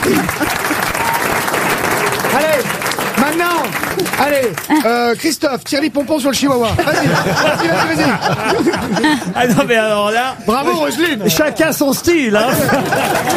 Allez, maintenant, Christophe, tire les pompons sur le chihuahua. Vas-y. Ah non, mais alors là... Bravo, Roselyne. Chacun son style, hein.